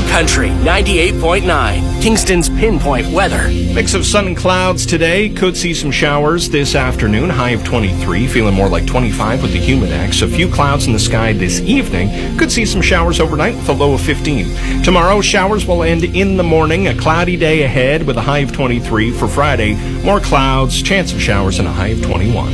Country 98.9, Kingston's pinpoint weather. Mix of sun and clouds today. Could see some showers this afternoon. High of 23, feeling more like 25 with the humidex. A few clouds in the sky this evening. Could see some showers overnight with a low of 15. Tomorrow, showers will end in the morning. A cloudy day ahead with a high of 23. For Friday, more clouds, chance of showers, and a high of 21.